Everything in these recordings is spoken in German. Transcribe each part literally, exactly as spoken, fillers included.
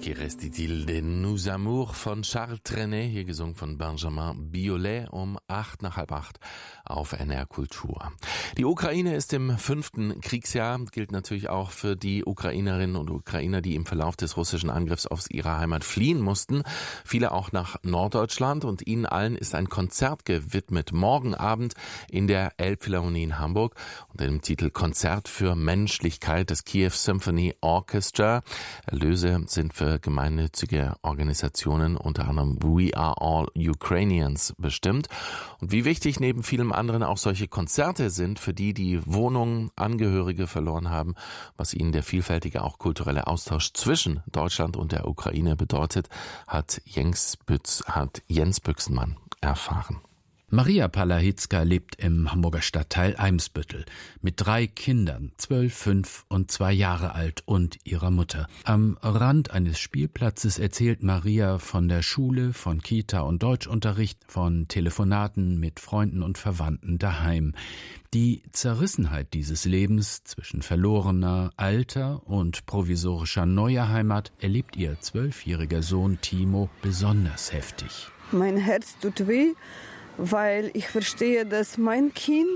Qui reste-t-il de Nous Amours von Charles Trenet, hier gesungen von Benjamin Biolay um acht nach halb acht auf N R Kultur. Die Ukraine ist im fünften Kriegsjahr, gilt natürlich auch für die Ukrainerinnen und Ukrainer, die im Verlauf des russischen Angriffs aus ihrer Heimat fliehen mussten. Viele auch nach Norddeutschland, und ihnen allen ist ein Konzert gewidmet. Morgen Abend in der Elbphilharmonie in Hamburg unter dem Titel Konzert für Menschlichkeit des Kiew Symphony Orchestra. Erlöse sind für gemeinnützige Organisationen, unter anderem We Are All Ukrainians, bestimmt. Und wie wichtig neben vielem anderen auch solche Konzerte sind für die, die Wohnungen, Angehörige verloren haben, was ihnen der vielfältige, auch kulturelle Austausch zwischen Deutschland und der Ukraine bedeutet, hat Jens, Bütz, hat Jens Büchsenmann erfahren. Maria Palahitzka lebt im Hamburger Stadtteil Eimsbüttel mit drei Kindern, zwölf, fünf und zwei Jahre alt, und ihrer Mutter. Am Rand eines Spielplatzes erzählt Maria von der Schule, von Kita und Deutschunterricht, von Telefonaten mit Freunden und Verwandten daheim. Die Zerrissenheit dieses Lebens zwischen verlorener, alter und provisorischer neuer Heimat erlebt ihr zwölfjähriger Sohn Timo besonders heftig. Mein Herz tut weh, weil ich verstehe, dass mein Kind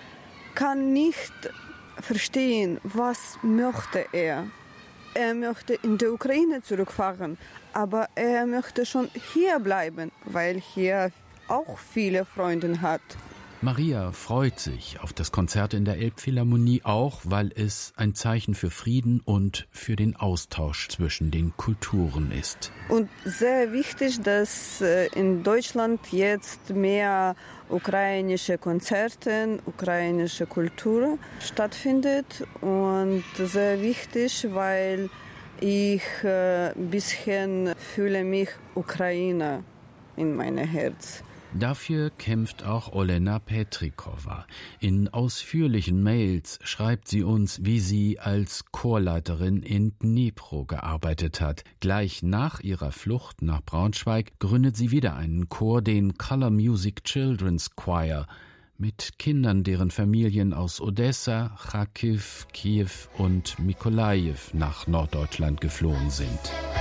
kann nicht verstehen, was möchte er. Er möchte in die Ukraine zurückfahren, aber er möchte schon hier bleiben, weil hier auch viele Freunde hat. Maria freut sich auf das Konzert in der Elbphilharmonie auch, weil es ein Zeichen für Frieden und für den Austausch zwischen den Kulturen ist. Und sehr wichtig, dass in Deutschland jetzt mehr ukrainische Konzerte, ukrainische Kultur stattfindet. Und sehr wichtig, weil ich ein bisschen fühle mich Ukrainer in meinem Herz. Dafür kämpft auch Olena Petrikova. In ausführlichen Mails schreibt sie uns, wie sie als Chorleiterin in Dnipro gearbeitet hat. Gleich nach ihrer Flucht nach Braunschweig gründet sie wieder einen Chor, den Color Music Children's Choir, mit Kindern, deren Familien aus Odessa, Charkiw, Kiew und Mykolajiw nach Norddeutschland geflohen sind.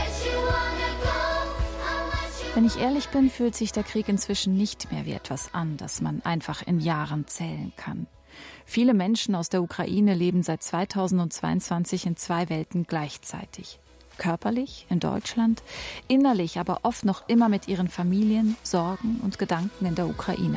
Wenn ich ehrlich bin, fühlt sich der Krieg inzwischen nicht mehr wie etwas an, das man einfach in Jahren zählen kann. Viele Menschen aus der Ukraine leben seit zweitausendzweiundzwanzig in zwei Welten gleichzeitig. Körperlich in Deutschland, innerlich aber oft noch immer mit ihren Familien, Sorgen und Gedanken in der Ukraine.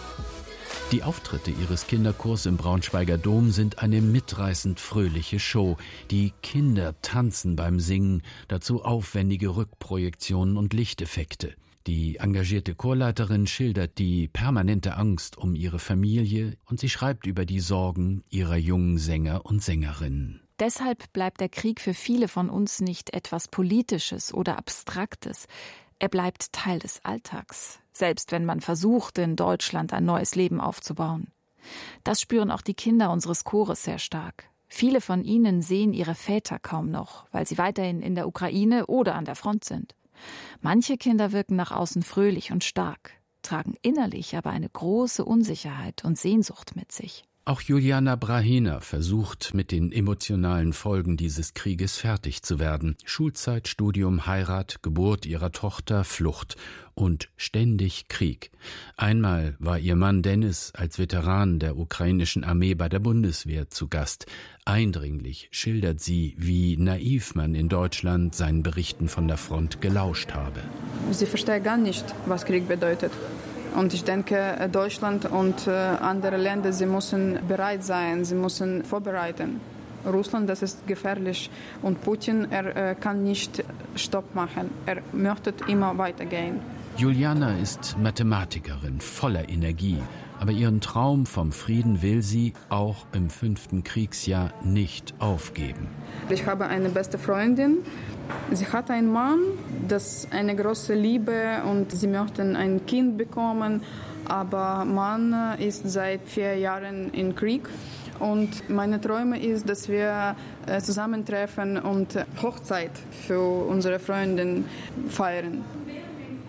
Die Auftritte ihres Kinderchors im Braunschweiger Dom sind eine mitreißend fröhliche Show. Die Kinder tanzen beim Singen, dazu aufwendige Rückprojektionen und Lichteffekte. Die engagierte Chorleiterin schildert die permanente Angst um ihre Familie, und sie schreibt über die Sorgen ihrer jungen Sänger und Sängerinnen. Deshalb bleibt der Krieg für viele von uns nicht etwas Politisches oder Abstraktes. Er bleibt Teil des Alltags, selbst wenn man versucht, in Deutschland ein neues Leben aufzubauen. Das spüren auch die Kinder unseres Chores sehr stark. Viele von ihnen sehen ihre Väter kaum noch, weil sie weiterhin in der Ukraine oder an der Front sind. Manche Kinder wirken nach außen fröhlich und stark, tragen innerlich aber eine große Unsicherheit und Sehnsucht mit sich. Auch Juliana Brahina versucht, mit den emotionalen Folgen dieses Krieges fertig zu werden. Schulzeit, Studium, Heirat, Geburt ihrer Tochter, Flucht und ständig Krieg. Einmal war ihr Mann Dennis als Veteran der ukrainischen Armee bei der Bundeswehr zu Gast. Eindringlich schildert sie, wie naiv man in Deutschland seinen Berichten von der Front gelauscht habe. Sie versteht gar nicht, was Krieg bedeutet. Und ich denke, Deutschland und andere Länder, sie müssen bereit sein, sie müssen vorbereiten. Russland, das ist gefährlich, und Putin, er kann nicht Stopp machen. Er möchte immer weitergehen. Juliana ist Mathematikerin, voller Energie. Aber ihren Traum vom Frieden will sie auch im fünften Kriegsjahr nicht aufgeben. Ich habe eine beste Freundin. Sie hat einen Mann, das ist eine große Liebe, und sie möchten ein Kind bekommen. Aber Mann ist seit vier Jahren im Krieg. Und meine Träume ist, dass wir zusammentreffen und Hochzeit für unsere Freundin feiern.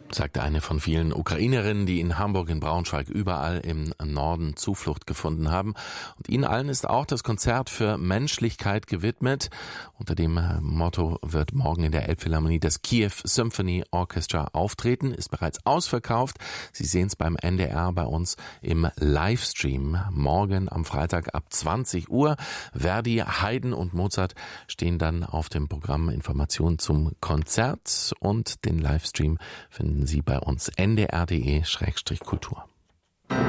sagte eine von vielen Ukrainerinnen, die in Hamburg, in Braunschweig, überall im Norden Zuflucht gefunden haben. Und ihnen allen ist auch das Konzert für Menschlichkeit gewidmet. Unter dem Motto wird morgen in der Elbphilharmonie das Kiew Symphony Orchestra auftreten, ist bereits ausverkauft. Sie sehen es beim N D R bei uns im Livestream. Morgen am Freitag ab zwanzig Uhr. Verdi, Haydn und Mozart stehen dann auf dem Programm. Informationen zum Konzert und den Livestream finden Sie bei uns n d r punkt d e Schrägstrich Kultur.